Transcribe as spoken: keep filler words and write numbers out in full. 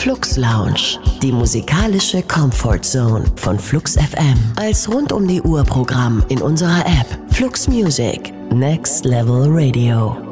Flux Lounge, die musikalische Comfort Zone von Flux F M. Als rund um die Uhr Programm in unserer App Flux Music. Next Level Radio.